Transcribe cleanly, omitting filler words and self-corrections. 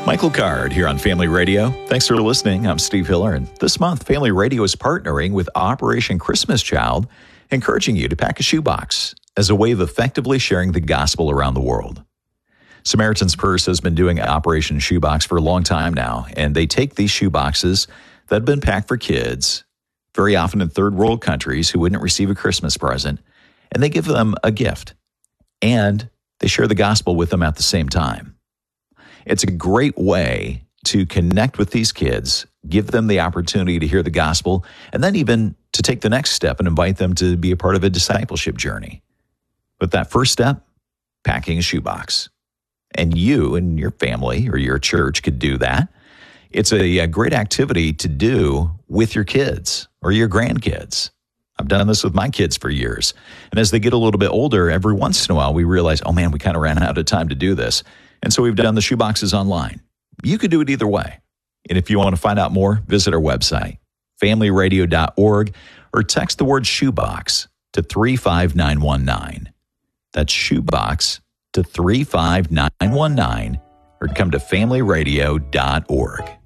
Michael Card here on Family Radio. Thanks for listening. I'm Steve Hiller, and this month, Family Radio is partnering with Operation Christmas Child, encouraging you to pack a shoebox as a way of effectively sharing the gospel around the world. Samaritan's Purse has been doing Operation Shoebox for a long time now, and they take these shoeboxes that have been packed for kids, very often in third world countries who wouldn't receive a Christmas present, and they give them a gift, and they share the gospel with them at the same time. It's a great way to connect with these kids, give them the opportunity to hear the gospel, and then even to take the next step and invite them to be a part of a discipleship journey. But that first step, packing a shoebox. And you and your family or your church could do that. It's a great activity to do with your kids or your grandkids. I've done this with my kids for years. And as they get a little bit older, every once in a while we realize, oh man, we kind of ran out of time to do this. And so we've done the shoeboxes online. You could do it either way. And if you want to find out more, visit our website, familyradio.org, or text the word shoebox to 35919. That's shoebox to 35919, or come to familyradio.org.